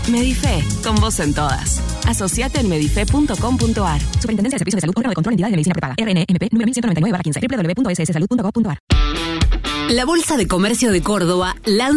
Medife, con vos en todas. Asociate en medife.com.ar. Superintendencia de Servicios de Salud, órgano de control, entidades de medicina prepaga. RNMP, número 1199/15. www.sssalud.gov.ar. La Bolsa de Comercio de Córdoba lanza